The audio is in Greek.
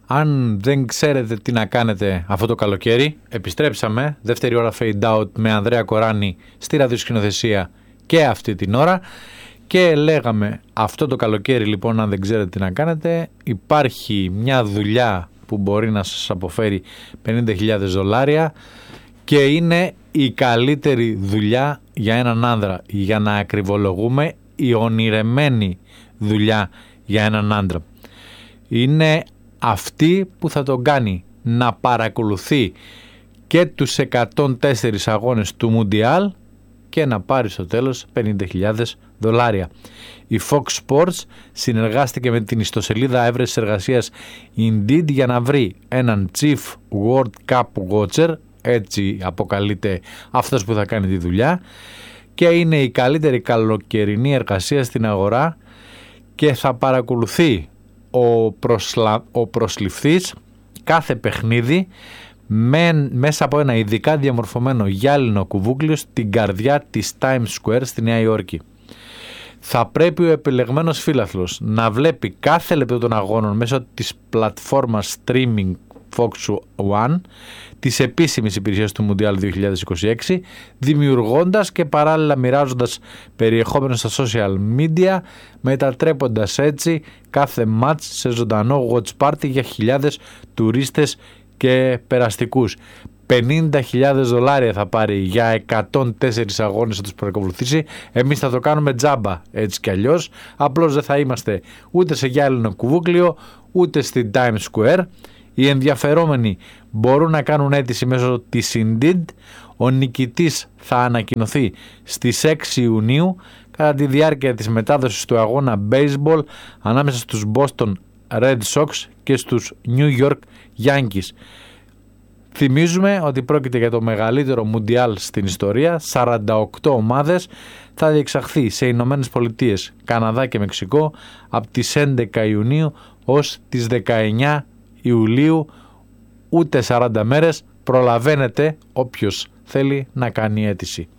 Αν δεν ξέρετε τι να κάνετε αυτό το καλοκαίρι, επιστρέψαμε, δεύτερη ώρα fade out με Ανδρέα Κοράνη στη ραδιοσκηνοθεσία και αυτή την ώρα και λέγαμε αυτό το καλοκαίρι λοιπόν, αν δεν ξέρετε τι να κάνετε, υπάρχει μια δουλειά που μπορεί να σας αποφέρει $50,000 και είναι η καλύτερη δουλειά για έναν άνδρα, για να ακριβολογούμε, η ονειρεμένη δουλειά για έναν άντρα. Είναι αυτή που θα τον κάνει να παρακολουθεί και τους 104 αγώνες του Μουντιάλ και να πάρει στο τέλος $50,000. Η Fox Sports συνεργάστηκε με την ιστοσελίδα έβρεσης εργασίας Indeed για να βρει έναν Chief World Cup Watcher, έτσι αποκαλείται αυτός που θα κάνει τη δουλειά, και είναι η καλύτερη καλοκαιρινή εργασία στην αγορά και θα παρακολουθεί ο προσληφθής κάθε παιχνίδι μέσα από ένα ειδικά διαμορφωμένο γυάλινο κουβούκλιο στην καρδιά της Times Square στη Νέα Υόρκη. Θα πρέπει ο επιλεγμένος φίλαθλος να βλέπει κάθε λεπτό των αγώνων μέσω της πλατφόρμας streaming Fox One, της επίσημης υπηρεσίας του Μουντιάλ 2026, δημιουργώντας και παράλληλα μοιράζοντας περιεχόμενο στα social media, μετατρέποντας έτσι κάθε match σε ζωντανό watch party για χιλιάδες τουρίστες και περαστικούς. $50,000 θα πάρει για 104 αγώνες, θα τους παρακολουθήσει. Εμείς θα το κάνουμε τζάμπα έτσι κι αλλιώς, απλώς δεν θα είμαστε ούτε σε γυάλινο κουβούκλιο ούτε στην Times Square. Οι ενδιαφερόμενοι μπορούν να κάνουν αίτηση μέσω της Indeed. Ο νικητής θα ανακοινωθεί στις 6 Ιουνίου κατά τη διάρκεια της μετάδοσης του αγώνα baseball ανάμεσα στους Boston Red Sox και στους New York Yankees. Θυμίζουμε ότι πρόκειται για το μεγαλύτερο Μουντιάλ στην ιστορία. 48 ομάδες, θα διεξαχθεί σε Ηνωμένες Πολιτείες, Καναδά και Μεξικό από τις 11 Ιουνίου ως τις 19 Ιουλίου. Ούτε 40 μέρες, προλαβαίνετε όποιος θέλει να κάνει αίτηση.